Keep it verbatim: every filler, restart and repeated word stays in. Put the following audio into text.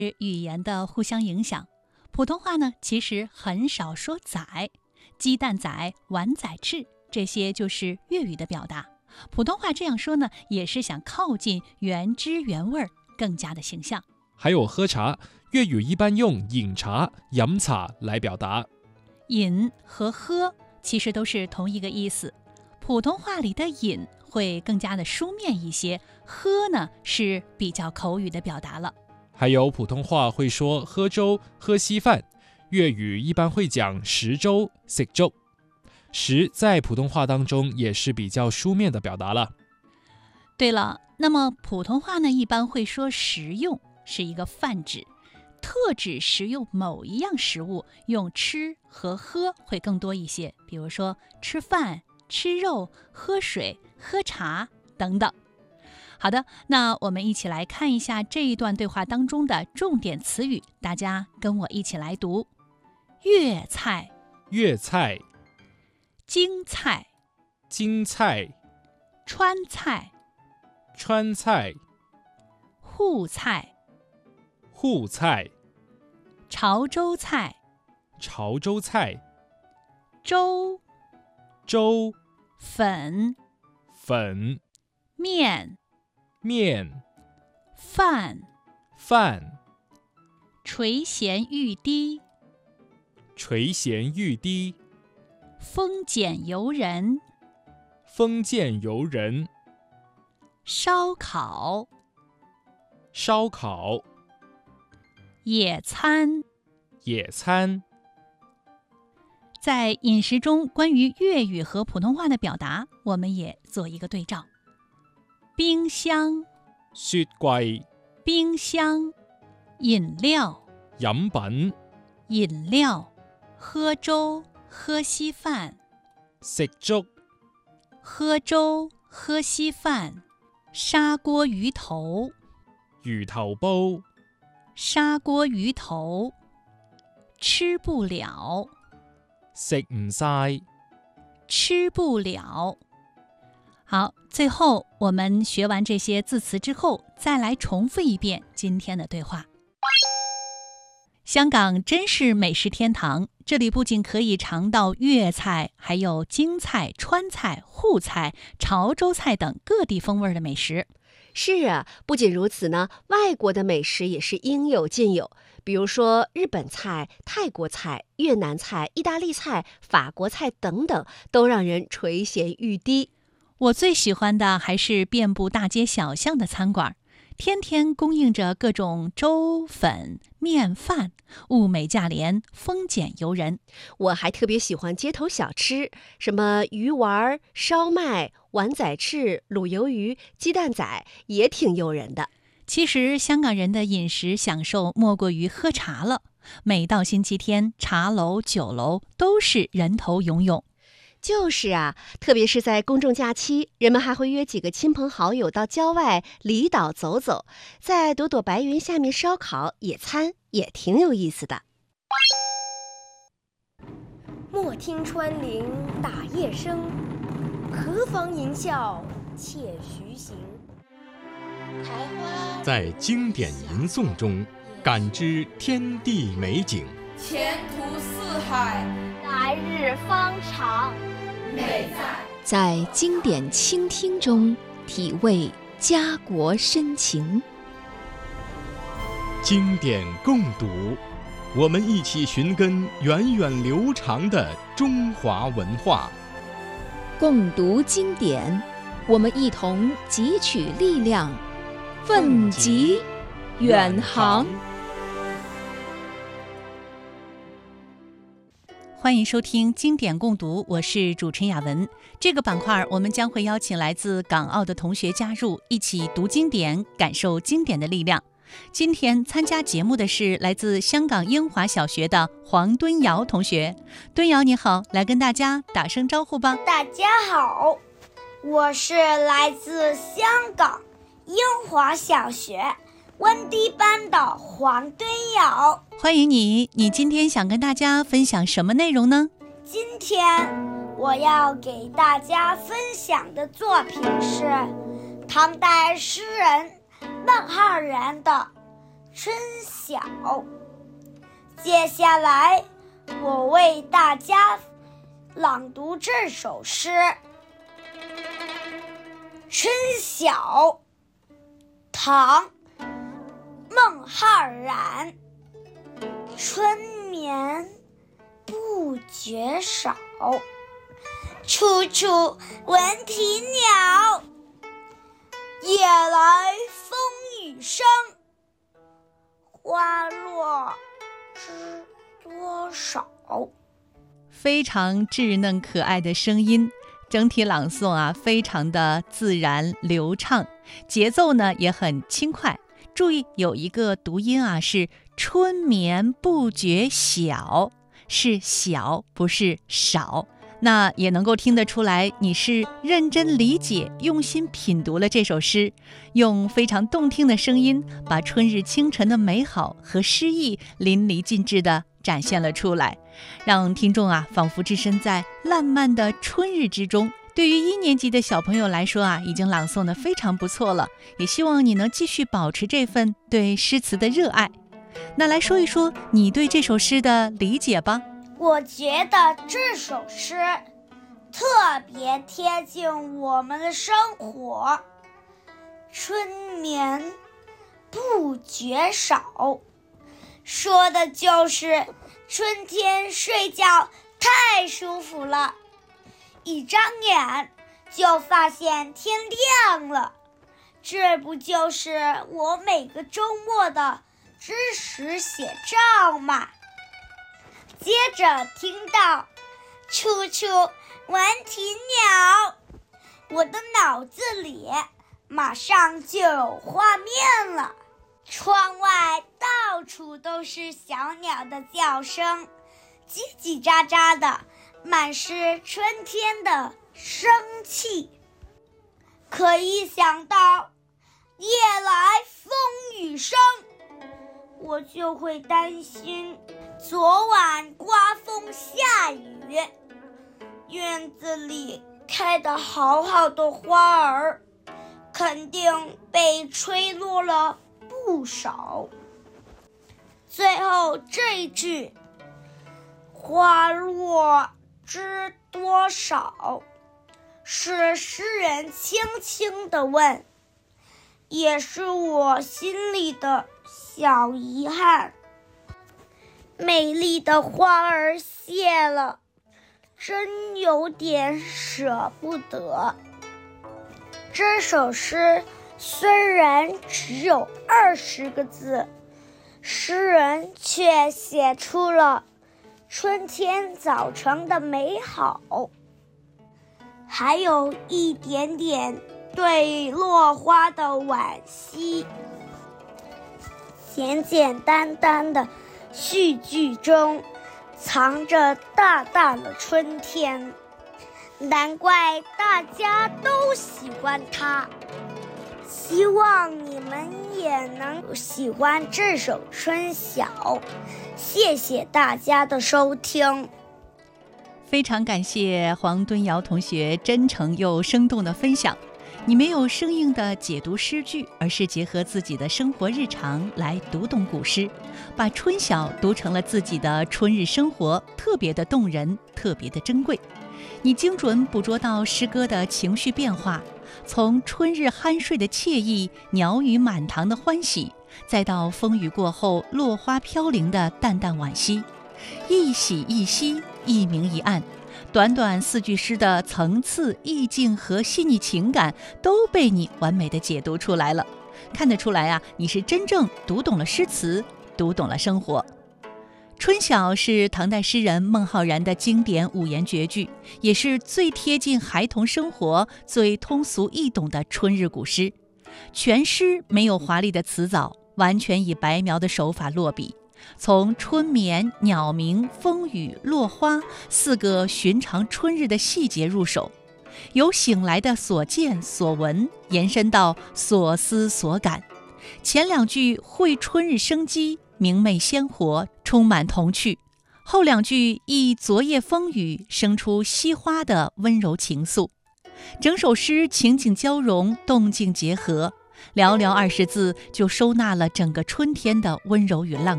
语言的互相影响。普通话呢，其实很少说仔，鸡蛋仔、碗仔翅，这些就是粤语的表达。普通话这样说呢，也是想靠近原汁原味，更加的形象。 还有喝茶，粤语一般用饮茶、饮茶来表达。 饮和喝其实都是同一个意思，普通话里的饮会更加的书面一些，喝呢是比较口语的表达了。 还有普通话会说喝粥、喝稀饭，粤语一般会讲食粥、食粥。食在普通话当中也是比较书面的表达了。 对了，那么普通话呢一般会说食用，是一个泛指，特指食用某一样食物，用吃和喝会更多一些，比如说吃饭、吃肉、喝水、喝茶等等。好的，那我们一起来看一下这一段对话当中的重点词语，大家跟我一起来读。粤菜， 粤菜； 京菜， 京菜； 川菜， 川菜； 沪菜， 沪菜； 潮州菜， 潮州菜； 粥， 粥； 粉， 粉； 面， 面； 饭， 饭； 垂涎欲滴， 垂涎欲滴； 丰俭由人， 丰俭由人； 烧烤， 烧烤； 野餐。 野餐。 在饮食中，关于粤语和普通话的表达，我们也做一个对照。冰箱， 雪櫃； 冰箱，饮料， 飲品； 饮料，喝粥，喝稀飯， 食粥； 喝粥，喝稀飯，砂鍋魚頭， 魚頭煲； 砂鍋魚頭，吃不了， 食唔晒； 吃不了。好，最后我们学完这些字词之后，再来重复一遍今天的对话。香港真是美食天堂，这里不仅可以尝到粤菜，还有京菜、川菜、沪菜、潮州菜等各地风味的美食。 是啊，不仅如此呢，外国的美食也是应有尽有，比如说日本菜、泰国菜、越南菜、意大利菜、法国菜等等，都让人垂涎欲滴。 我最喜欢的还是遍布大街小巷的餐馆，天天供应着各种粥、粉、面、饭，物美价廉，丰俭由人。 我还特别喜欢街头小吃，什么鱼丸、烧麦、碗仔翅、卤鱿鱼、鸡蛋仔，也挺诱人的。 其实香港人的饮食享受莫过于喝茶了，每到星期天，茶楼、酒楼都是人头涌涌。 就是啊，特别是在公众假期，人们还会约几个亲朋好友到郊外离岛走走，在朵朵白云下面烧烤野餐，也挺有意思的。 莫听穿林打叶声，何妨吟啸且徐行。 在经典吟诵中感知天地美景， 前途似海， 来日方长。 美在在经典倾听中体味家国深情。 经典共读，我们一起寻根源远流长的中华文化。 共读经典，我们一同汲取力量，奋楫远航。 欢迎收听经典共读，我是主持人雅文。这个板块我们将会邀请来自港澳的同学加入，一起读经典，感受经典的力量。今天参加节目的是来自香港英华小学的黄敦尧同学。敦尧你好，来跟大家打声招呼吧。 大家好，我是来自香港英华小学温迪班的黄敦尧。 欢迎你，你今天想跟大家分享什么内容呢？ 今天我要给大家分享的作品是唐代诗人孟浩然的《 春晓。接下来，我为大家朗读这首诗《春晓》，唐·孟浩然。春眠不觉少，处处闻啼鸟。夜来风雨声，花落知多少。 非常稚嫩可爱的声音，整体朗诵啊非常的自然流畅，节奏呢也很轻快。注意有一个读音啊是春眠不觉晓，是小不是少。那也能够听得出来，你是认真理解、用心品读了这首诗，用非常动听的声音，把春日清晨的美好和诗意淋漓尽致地展现了出来，让听众啊仿佛置身在烂漫的春日之中。对于一年级的小朋友来说啊，已经朗诵得非常不错了，也希望你能继续保持这份对诗词的热爱。那来说一说你对这首诗的理解吧。 我觉得这首诗特别贴近我们的生活。春眠不觉少，说的就是春天睡觉太舒服了，一张眼就发现天亮了。这不就是我每个周末的知识写照吗？接着听到处处闻啼鸟，我的脑子里马上就有画面了。窗外到处都是小鸟的叫声，叽叽喳喳的，满是春天的生气。可一想到夜来风雨声，我就会担心昨晚刮风下雨，院子里开得好好的花儿肯定被吹落了不少。最后这一句花落知多少，是诗人轻轻地问，也是我心里的小遗憾。美丽的花儿谢了，真有点舍不得。这首诗虽然只有二十个字，诗人却写出了春天早晨的美好，还有一点点对落花的惋惜。简简单单的序句中藏着大大的春天，难怪大家都喜欢它。希望你们也能喜欢这首《春晓》。谢谢大家的收听。 非常感谢黄敦尧同学真诚又生动的分享。你没有生硬的解读诗句，而是结合自己的生活日常来读懂古诗，把春晓读成了自己的春日生活，特别的动人，特别的珍贵。你精准捕捉到诗歌的情绪变化，从春日酣睡的惬意，鸟语满堂的欢喜，再到风雨过后落花飘零的淡淡惋惜，一喜一惜，一明一暗。短短四句诗的层次、意境和细腻情感都被你完美的解读出来了。看得出来啊，你是真正读懂了诗词，读懂了生活。春晓是唐代诗人孟浩然的经典五言绝句，也是最贴近孩童生活、最通俗易懂的春日古诗。全诗没有华丽的词藻，完全以白描的手法落笔，从春眠、鸟鸣、风雨、落花四个寻常春日的细节入手，由醒来的所见所闻延伸到所思所感。前两句绘春日生机，明媚鲜活，充满童趣；后两句忆昨夜风雨，生出惜花的温柔情愫。整首诗情景交融，动静结合， 寥寥二十字就收纳了整个春天的温柔与浪